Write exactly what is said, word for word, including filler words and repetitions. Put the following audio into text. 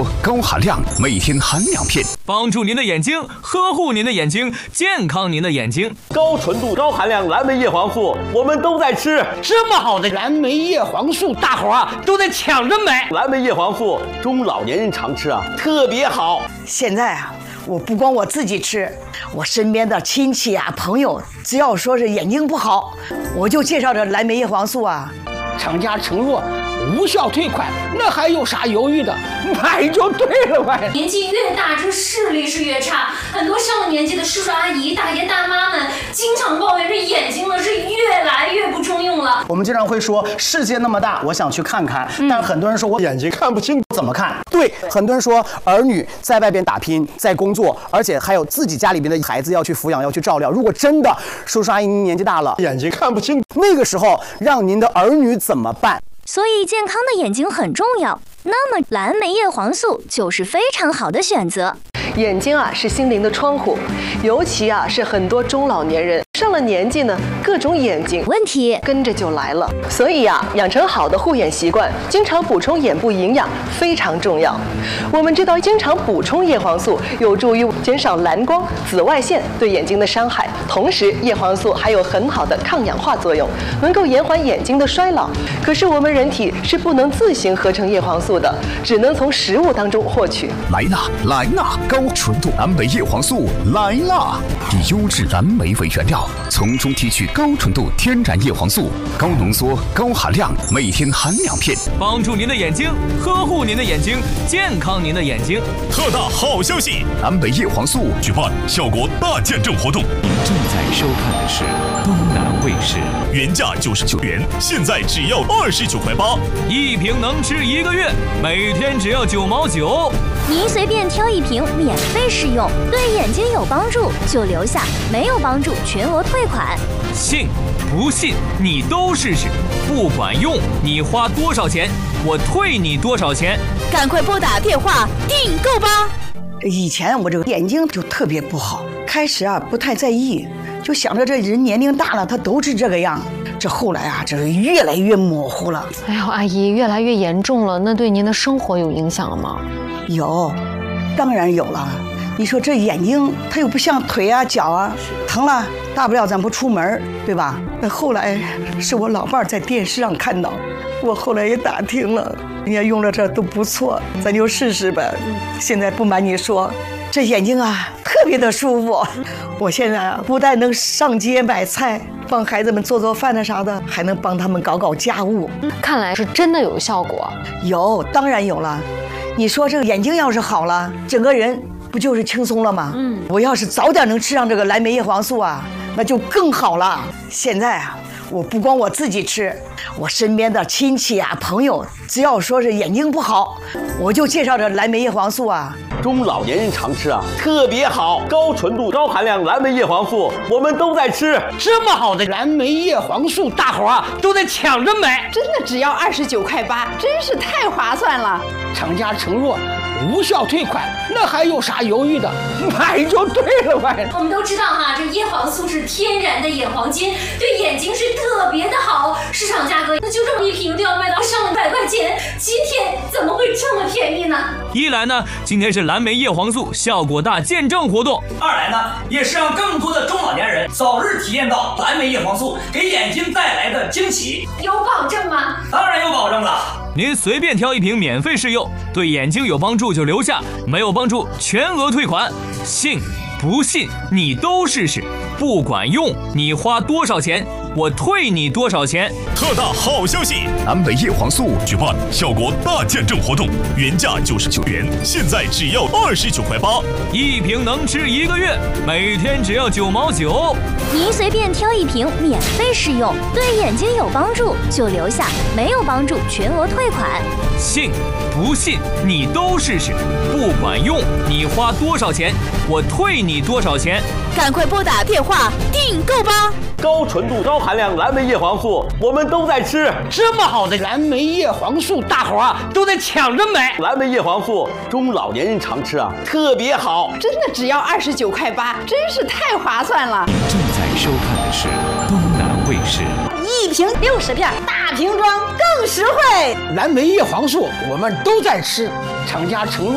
高含量，每天含两片， 帮助您的眼睛，呵护您的眼睛，健康您的眼睛。 高纯度、高含量蓝莓叶黄素，我们都在吃。 这么好的蓝莓叶黄素，大伙啊都在抢着买。 蓝莓叶黄素，中老年人常吃啊，特别好。 现在啊，我不光我自己吃，我身边的亲戚啊、朋友，只要说是眼睛不好，我就介绍这蓝莓叶黄素啊。 厂家承诺无效退款，那还有啥犹豫的？买就对了呗。 年纪越大，这视力是越差。很多上了年纪的叔叔阿姨、大爷大妈们，经常抱怨这眼睛呢是越来越不中用了。 我们经常会说，世界那么大，我想去看看。嗯、但很多人说我眼睛看不清，怎么看？对，很多人说儿女在外边打拼，在工作，而且还有自己家里边的孩子要去抚养，要去照料。如果真的叔叔阿姨年纪大了，眼睛看不清，那个时候让您的儿女怎么办？ 所以健康的眼睛很重要，那么蓝莓叶黄素就是非常好的选择。 眼睛啊是心灵的窗户，尤其啊是很多中老年人上了年纪呢，各种眼睛问题跟着就来了。所以啊，养成好的护眼习惯，经常补充眼部营养非常重要。我们知道，经常补充叶黄素有助于减少蓝光、紫外线对眼睛的伤害，同时叶黄素还有很好的抗氧化作用，能够延缓眼睛的衰老。可是我们人体是不能自行合成叶黄素的，只能从食物当中获取。 来啦，来啦！高纯度蓝莓叶黄素来啦！以优质蓝莓为原料，从中提取高纯度天然叶黄素，高浓缩、高含量，每天含两片， 帮助您的眼睛，呵护您的眼睛，健康您的眼睛。 特大好消息！ 蓝莓叶黄素举办效果大见证活动。 您正在收看的是东南卫视， 原价九十九元，现在只要二十九块八， 一瓶能吃一个月，每天只要九毛九。 您随便挑一瓶免费试用，对眼睛有帮助就留下，没有帮助全额退款。 信不信你都试试，不管用你花多少钱，我退你多少钱。 赶快拨打电话订购吧。 以前我这个眼睛就特别不好，开始啊不太在意，就想着这人年龄大了，他都是这个样。这后来啊，这是越来越模糊了。 哎呦，阿姨，越来越严重了，那对您的生活有影响了吗？ 有，当然有了。你说这眼睛，它又不像腿啊、脚啊，疼了大不了咱不出门，对吧？那后来是我老伴在电视上看到，我后来也打听了，人家用了这都不错，咱就试试呗。现在不瞒你说，这眼睛啊特别的舒服。我现在啊不但能上街买菜，帮孩子们做做饭的啥的，还能帮他们搞搞家务。 看来是真的有效果。 有，当然有了。你说这个眼睛要是好了，整个人不就是轻松了吗？嗯，我要是早点能吃上这个蓝莓叶黄素啊，那就更好了。现在啊，我不光我自己吃，我身边的亲戚啊、朋友，只要说是眼睛不好，我就介绍这蓝莓叶黄素啊。 中老年人常吃啊，特别好。高纯度、高含量蓝莓叶黄素，我们都在吃。 这么好的蓝莓叶黄素，大伙啊都在抢着买。 真的只要二十九块八，真是太划算了。 厂家承诺无效退款，那还有啥犹豫的？买就对了呗。 我们都知道哈，这叶黄素是天然的眼黄金，对眼睛是特别的好。市场价格那就这么一瓶都要卖到上百块钱，今天怎么会这么便宜呢？ 一来呢，今天是蓝莓叶黄素效果大见证活动； 二来呢，也是让更多的中老年人早日体验到蓝莓叶黄素给眼睛带来的惊喜。 有保证吗？ 当然有保证了。 您随便挑一瓶免费试用，对眼睛有帮助就留下，没有帮助全额退款。信不信你都试试，不管用你花多少钱，我退你多少钱。 特大好消息！ 蓝莓叶黄素举办效果大见证活动，原价九十九元，现在只要二十九块八， 一瓶能吃一个月，每天只要九毛九。 您随便挑一瓶免费试用，对眼睛有帮助就留下，没有帮助全额退款。 信不信你都试试，不管用你花多少钱，我退你多少钱。 赶快拨打电话订购吧。 高纯度、高含量蓝莓叶黄素，我们都在吃。 这么好的蓝莓叶黄素，大伙啊都在抢着买。 蓝莓叶黄素，中老年人常吃啊，特别好。 真的只要二十九块八，真是太划算了。 您正在收看的是东南卫视。 一瓶六十片，大瓶装更实惠。 蓝莓叶黄素，我们都在吃，厂家承诺